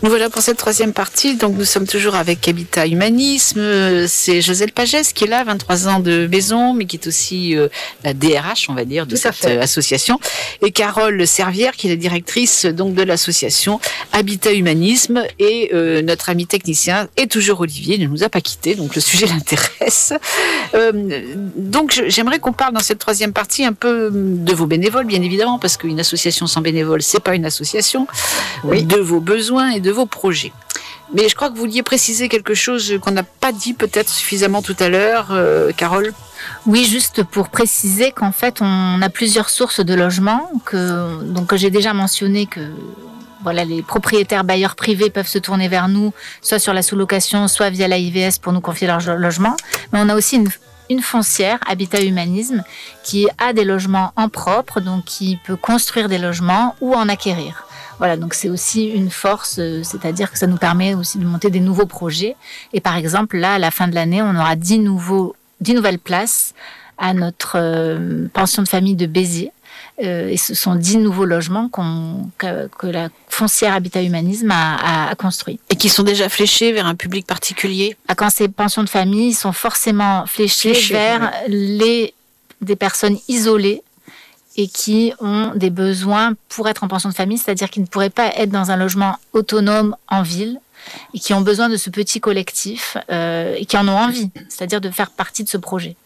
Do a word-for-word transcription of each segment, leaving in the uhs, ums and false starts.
Voilà pour cette troisième partie. Donc nous sommes toujours avec Habitat Humanisme. C'est Joselle Pagès qui est là, vingt-trois ans de maison, mais qui est aussi euh, la D R H, on va dire, de Tout à cette fait. association. Et Carole Servière qui est la directrice donc de l'association Habitat Humanisme. Et euh, notre ami technicien est toujours Olivier, il ne nous a pas quittés, donc le sujet l'intéresse. Euh, donc je, j'aimerais qu'on parle dans cette troisième partie un peu de vos bénévoles, bien évidemment, parce qu'une association sans bénévoles, c'est pas une association. Oui. De vos besoins et de vos projets. Mais je crois que vous vouliez préciser quelque chose qu'on n'a pas dit peut-être suffisamment tout à l'heure, euh, Carole. Oui, juste pour préciser qu'en fait, on a plusieurs sources de logement, que, donc que j'ai déjà mentionné que voilà, les propriétaires bailleurs privés peuvent se tourner vers nous, soit sur la sous-location, soit via l'A I V S pour nous confier leur logement. Mais on a aussi une une foncière, Habitat Humanisme, qui a des logements en propre, donc qui peut construire des logements ou en acquérir. Voilà, donc c'est aussi une force, euh, c'est-à-dire que ça nous permet aussi de monter des nouveaux projets. Et par exemple, là, à la fin de l'année, on aura dix nouveaux, dix nouvelles places à notre euh, pension de famille de Béziers. Euh, et ce sont dix nouveaux logements qu'on, que, que la foncière Habitat Humanisme a, a, a construit. Et qui sont déjà fléchés vers un public particulier. Ah, quand ces pensions de famille sont forcément fléchées Fléché, vers oui. les, des personnes isolées et qui ont des besoins pour être en pension de famille, c'est-à-dire qu'ils ne pourraient pas être dans un logement autonome en ville et qui ont besoin de ce petit collectif euh, et qui en ont envie, c'est-à-dire de faire partie de ce projet.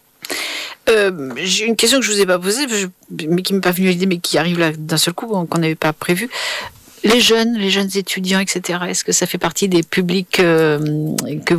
Euh, j'ai une question que je vous ai pas posée, je, mais qui m'est pas venue à l'idée, mais qui arrive là d'un seul coup, qu'on n'avait pas prévu. Les jeunes, les jeunes étudiants, et cetera. Est-ce que ça fait partie des publics euh, que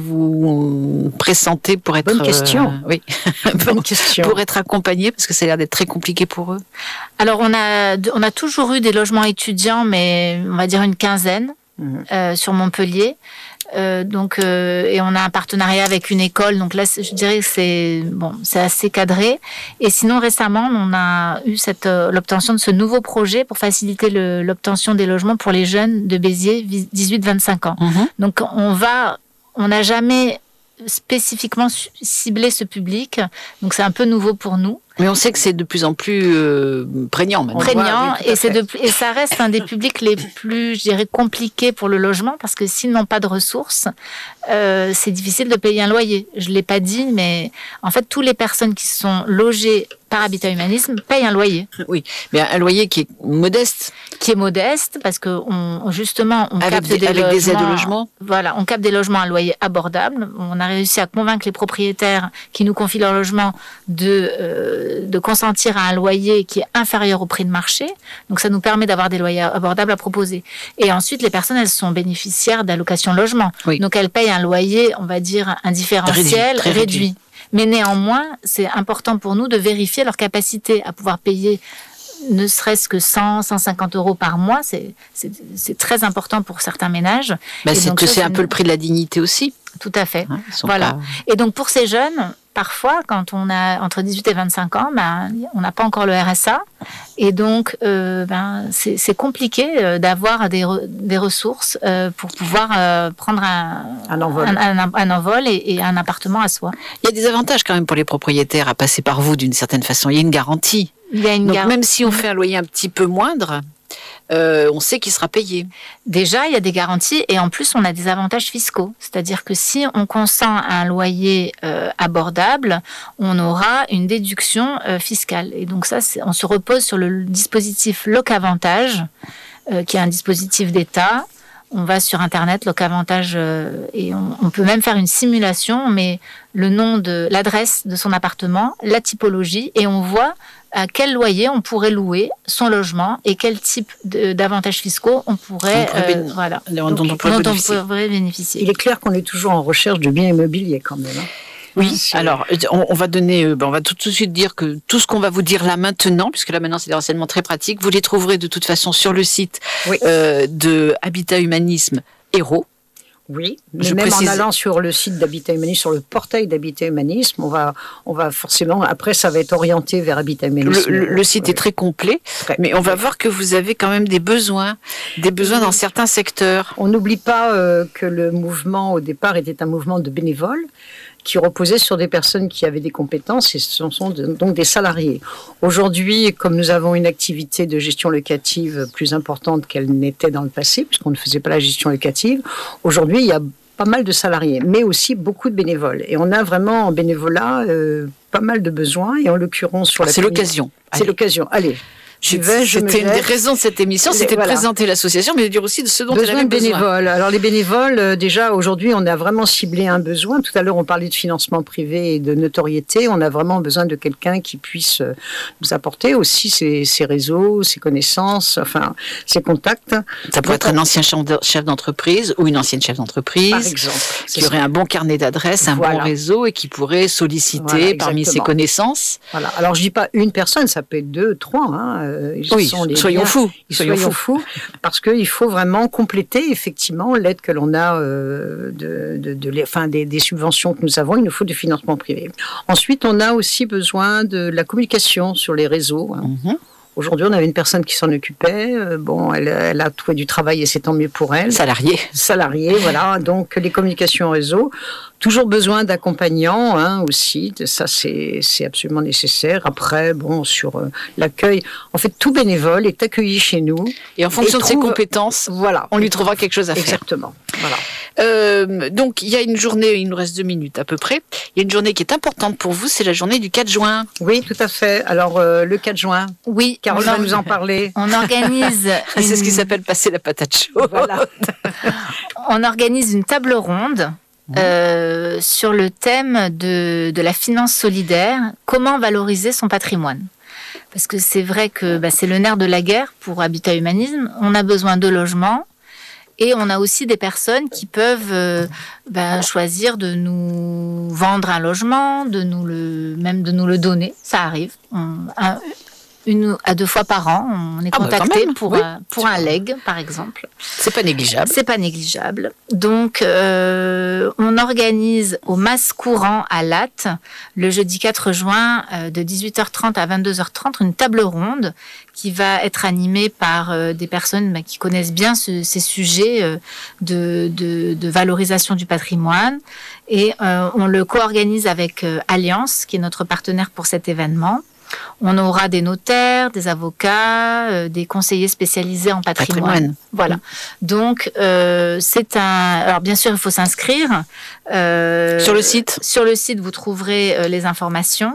vous pressentez pour être Bonne question. Euh, oui, Bonne pour, question. pour être accompagnés, parce que ça a l'air d'être très compliqué pour eux. Alors on a, on a toujours eu des logements étudiants, mais on va dire une quinzaine Mhm. euh, sur Montpellier. Euh, donc euh, et on a un partenariat avec une école, donc là je dirais que c'est bon, c'est assez cadré. Et sinon récemment on a eu cette euh, l'obtention de ce nouveau projet pour faciliter le, l'obtention des logements pour les jeunes de Béziers dix-huit vingt-cinq ans. Mm-hmm. Donc on va, on n'a jamais spécifiquement ciblé ce public, donc c'est un peu nouveau pour nous. Mais on sait que c'est de plus en plus euh, prégnant maintenant. Prégnant, voit, oui, tout à et, c'est fait. de, et ça reste un des publics les plus, je dirais, compliqués pour le logement, parce que s'ils n'ont pas de ressources, euh, c'est difficile de payer un loyer. Je ne l'ai pas dit, mais en fait, toutes les personnes qui sont logées par Habitat Humanisme payent un loyer. Oui, mais un loyer qui est modeste. Qui est modeste, parce que on, justement, on Avec capte des- des, avec logements, des aides au logement. Voilà, on capte des logements à loyer abordable. On a réussi à convaincre les propriétaires qui nous confient leur logement de, euh, de consentir à un loyer qui est inférieur au prix de marché. Donc ça nous permet d'avoir des loyers abordables à proposer. Et ensuite, les personnes, elles sont bénéficiaires d'allocation logement. Oui. Donc elles payent un loyer, on va dire, un différentiel Réduit, très réduit. réduit. Mais néanmoins, c'est important pour nous de vérifier leur capacité à pouvoir payer ne serait-ce que cent, cent cinquante euros par mois. C'est, c'est, c'est très important pour certains ménages. Bah, Et c'est donc que ça, c'est c'est un peu une- le prix de la dignité aussi. Tout à fait. Hein, ils sont Voilà. pas- Et donc pour ces jeunes, parfois, quand on a entre dix-huit et vingt-cinq ans, ben, on n'a pas encore le R S A. Et donc, euh, ben, c'est, c'est compliqué euh, d'avoir des, re- des ressources euh, pour pouvoir euh, prendre un, Un envol. un, un- un envol et, et un appartement à soi. Il y a des avantages quand même pour les propriétaires à passer par vous d'une certaine façon. Il y a une garantie. Il y a une Donc gar- même si on fait un loyer un petit peu moindre, euh, on sait qu'il sera payé. Déjà, il y a des garanties et en plus, on a des avantages fiscaux. C'est-à-dire que si on consent à un loyer euh, abordable, on aura une déduction euh, fiscale. Et donc ça, c'est, on se repose sur le dispositif Locavantage, euh, qui est un dispositif d'État. On va sur Internet, Locavantage, euh, et on, on peut même faire une simulation, mais le nom de l'adresse de son appartement, la typologie, et on voit à quel loyer on pourrait louer son logement et quel type de, d'avantages fiscaux on pourrait, On pourrait euh, béné- voilà, dont Donc, on pourrait dont on bénéficier. pourrait bénéficier. Il est clair qu'on est toujours en recherche de biens immobiliers quand même. hein. Oui, C'est- alors on, on va donner, euh, ben, on va tout, tout de suite dire que tout ce qu'on va vous dire là maintenant, puisque là maintenant c'est des renseignements très pratiques, vous les trouverez de toute façon sur le site Oui. euh, de Habitat Humanisme Héros. Oui, mais Je même précise- en allant sur le site d'Habitat Humanisme, sur le portail d'Habitat Humanisme, on va, on va forcément, après ça va être orienté vers Habitat Le, Humanisme. le- le site est très complet, Très. mais on va voir que vous avez quand même des besoins, des besoins dans certains secteurs. On n'oublie pas euh, que le mouvement au départ était un mouvement de bénévoles. qui reposaient sur des personnes qui avaient des compétences et ce sont donc des salariés. Aujourd'hui, comme nous avons une activité de gestion locative plus importante qu'elle n'était dans le passé, puisqu'on ne faisait pas la gestion locative, aujourd'hui, il y a pas mal de salariés, mais aussi beaucoup de bénévoles. Et on a vraiment en bénévolat euh, pas mal de besoins. Et en l'occurrence, sur la C'est l'occasion. C'est Allez. l'occasion. Allez. Je vais, je C'était une me des jette. raisons de cette émission, c'était Voilà. de présenter l'association, mais de dire aussi de ce dont elle Besoin avait de besoin. bénévoles. Alors les bénévoles, euh, déjà aujourd'hui, on a vraiment ciblé un besoin. Tout à l'heure, on parlait de financement privé et de notoriété. On a vraiment besoin de quelqu'un qui puisse euh, nous apporter aussi ses, ses réseaux, ses connaissances, enfin ses contacts. Ça pourrait être un ancien chef d'entreprise ou une ancienne chef d'entreprise. Par exemple, Qui aurait un bon carnet d'adresses, un Voilà. bon réseau et qui pourrait solliciter Voilà, parmi ses exactement. connaissances. Voilà. Alors je dis pas une personne, ça peut être deux, trois. Hein. Euh, ils Oui, sont les soyons liens. fous. Soyons, Soyons fous. Parce qu'il faut vraiment compléter effectivement l'aide que l'on a, euh, de, de, de, les- enfin, des, des subventions que nous avons. Il nous faut du financement privé. Ensuite, on a aussi besoin de la communication sur les réseaux. Hein. Mhm. Aujourd'hui, on avait une personne qui s'en occupait. Euh, bon, elle, elle a trouvé du travail et c'est tant mieux pour elle. Salariés. Salariés, voilà. Donc, les communications réseau. Toujours besoin d'accompagnants, hein, aussi. Ça, c'est, c'est absolument nécessaire. Après, bon, sur euh, l'accueil, en fait, tout bénévole est accueilli chez nous. Et en fonction Et de ses trouve- compétences, Voilà. on lui trouvera quelque chose à faire. Exactement. Voilà. Euh, donc, il y a une journée, il nous reste deux minutes à peu près. Il y a une journée qui est importante pour vous, c'est la journée du quatre juin. Oui, tout à fait. Alors, euh, le quatre juin, Oui, Carole on, va or- nous en parler. on organise. C'est ce qui une- s'appelle passer la patate chaude. Voilà. On organise une table ronde euh, sur le thème de, de la finance solidaire, comment valoriser son patrimoine. Parce que c'est vrai que bah, c'est le nerf de la guerre pour Habitat Humanisme. On a besoin de logements et on a aussi des personnes qui peuvent euh, bah, choisir de nous vendre un logement, de nous le, même de nous le donner. Ça arrive. On- un- une à deux fois par an, on est Ah bah, quand contacté même, pour, oui. un, pour un leg, par exemple. C'est pas négligeable. C'est pas négligeable. Donc, euh, on organise au Mas Courant à Latte, le jeudi quatre juin, euh, de dix-huit heures trente à vingt-deux heures trente, une table ronde qui va être animée par euh, des personnes bah, qui connaissent bien ce- ces sujets euh, de, de, de valorisation du patrimoine. Et euh, on le co-organise avec euh, Alliance, qui est notre partenaire pour cet événement. On aura des notaires, des avocats, euh, des conseillers spécialisés en patrimoine. Patrimoine. Voilà. Donc, euh, c'est un. Alors, bien sûr, il faut s'inscrire. Euh, Sur le site. Sur le site, vous trouverez euh, les informations.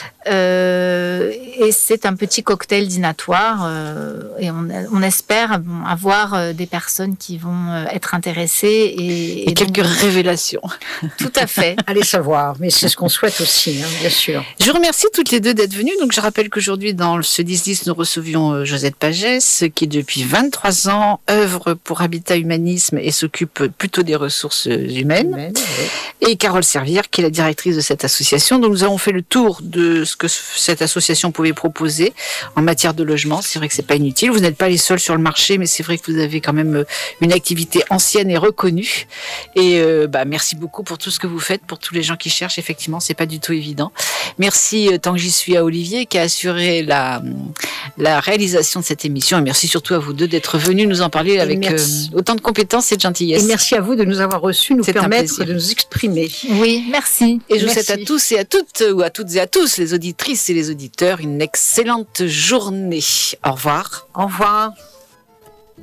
Euh, et c'est un petit cocktail dînatoire. Euh, et on, on espère bon, avoir euh, des personnes qui vont euh, être intéressées. Et, Et, et donc, quelques révélations. tout à fait. Allez savoir. Mais c'est ce qu'on souhaite aussi, hein, bien sûr. Je vous remercie toutes les deux d'être venues. Donc, je rappelle qu'aujourd'hui, dans ce dix dix, nous recevions euh, Josette Pagès, qui depuis vingt-trois ans œuvre pour Habitat Humanisme et s'occupe plutôt des ressources humaines. Amen, oui. Et Carole Servière, qui est la directrice de cette association. Donc, nous avons fait le tour de ce que cette association pouvait proposer en matière de logement. C'est vrai que c'est pas inutile. Vous n'êtes pas les seuls sur le marché, mais c'est vrai que vous avez quand même une activité ancienne et reconnue. Et euh, bah, merci beaucoup pour tout ce que vous faites, pour tous les gens qui cherchent. Effectivement, c'est pas du tout évident. Merci, euh, tant que j'y suis, à Olivier, qui a assuré la, la réalisation de cette émission. Et merci surtout à vous deux d'être venus nous en parler avec euh, autant de compétences et de gentillesse. Et merci à vous de nous avoir reçus, nous C'est un permettre plaisir. de nous exprimer. Oui, merci. Et je vous Merci. souhaite à tous et à toutes, ou à toutes et à tous, les auditrices et les auditeurs, une excellente journée. Au revoir. Au revoir.